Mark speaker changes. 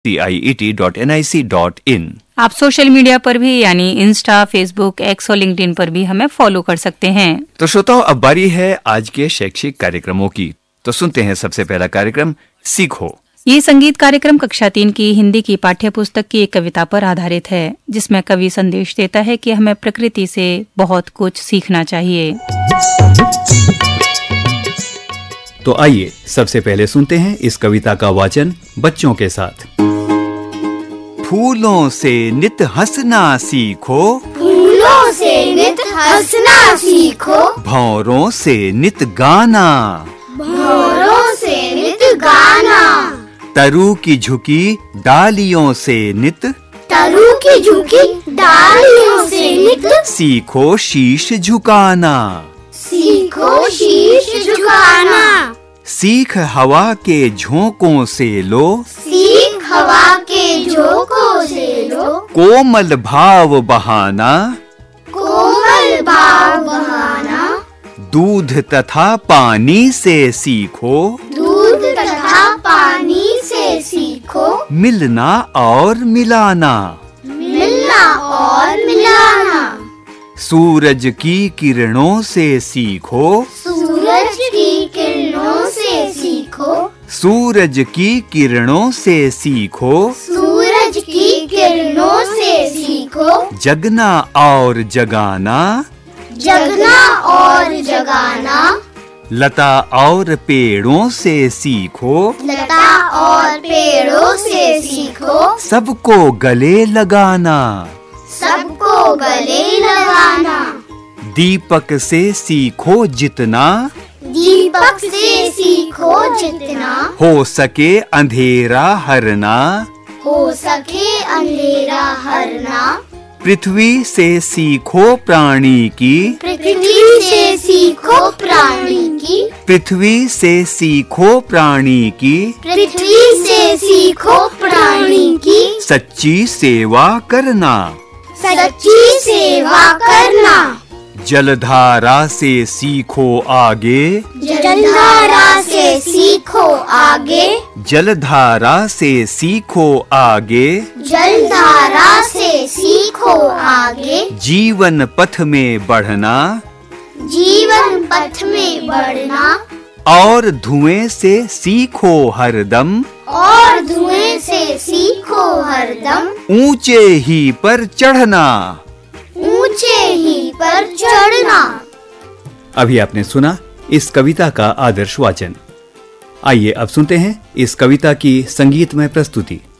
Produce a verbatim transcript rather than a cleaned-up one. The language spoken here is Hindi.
Speaker 1: C I E T dot N I C dot in.
Speaker 2: आप सोशल मीडिया पर भी यानी इंस्टा, फेसबुक, एक्स और लिंक्डइन पर भी हमें फॉलो कर सकते हैं।
Speaker 1: तो श्रोताओ, अब बारी है आज के शैक्षिक कार्यक्रमों की। तो सुनते हैं सबसे पहला कार्यक्रम सीखो।
Speaker 2: ये संगीत कार्यक्रम कक्षा तीन की हिंदी की पाठ्य पुस्तक की एक कविता पर आधारित है, जिसमें कवि संदेश देता है कि हमें प्रकृति से बहुत कुछ सीखना चाहिए।
Speaker 1: तो आइए सबसे पहले सुनते हैं इस कविता का वाचन बच्चों के साथ। फूलों से नित हंसना सीखो,
Speaker 3: फूलों से नित हंसना सीखो,
Speaker 1: भंवरों से नित गाना,
Speaker 3: भंवरों से नित गाना,
Speaker 1: तरु की झुकी डालियों से नित,
Speaker 3: तरु की झुकी डालियों से नित,
Speaker 1: सीखो शीश झुकाना,
Speaker 3: सीखो शीश झुकाना,
Speaker 1: सीख हवा के झोंकों से लो,
Speaker 3: सीख हवा के झोंकों से लो,
Speaker 1: कोमल भाव बहाना,
Speaker 3: कोमल भाव बहाना,
Speaker 1: दूध तथा पानी से सीखो,
Speaker 3: दूध तथा पानी से सीखो,
Speaker 1: मिलना और मिलाना,
Speaker 3: मिलना और मिलाना,
Speaker 1: सूरज की किरणों से सीखो,
Speaker 3: सूरज की किरणों से सीखो,
Speaker 1: सूरज की किरणों से सीखो,
Speaker 3: सूरज की किरणों से सीखो,
Speaker 1: जगना और जगाना,
Speaker 3: जगना और जगाना,
Speaker 1: लता और पेड़ों से सीखो,
Speaker 3: लता और पेड़ों से सीखो,
Speaker 1: सबको गले लगाना,
Speaker 3: सबको गले लगाना,
Speaker 1: दीपक से सीखो जितना,
Speaker 3: दीपक से सीखो जितना,
Speaker 1: हो सके अंधेरा हरना,
Speaker 3: हो सके अंधेरा हरना,
Speaker 1: पृथ्वी से सीखो प्राणी की,
Speaker 3: पृथ्वी से सीखो प्राणी की,
Speaker 1: पृथ्वी से सीखो प्राणी की,
Speaker 3: पृथ्वी से सीखो प्राणी की,
Speaker 1: सच्ची सेवा करना,
Speaker 3: सच्ची सेवा करना,
Speaker 1: जलधारा से सीखो आगे,
Speaker 3: जलधारा से सीखो आगे,
Speaker 1: जलधारा से सीखो आगे,
Speaker 3: जलधारा से सीखो आगे,
Speaker 1: जीवन पथ में बढ़ना,
Speaker 3: जीवन पथ में बढ़ना,
Speaker 1: और धुएं से सीखो हरदम,
Speaker 3: और धुएं से सीखो हरदम,
Speaker 1: ऊंचे ही पर चढ़ना,
Speaker 3: ऊंचे ही पर चढ़ना।
Speaker 1: अभी आपने सुना इस कविता का आदर्श वाचन। आइए अब सुनते हैं इस कविता की संगीतमय प्रस्तुति।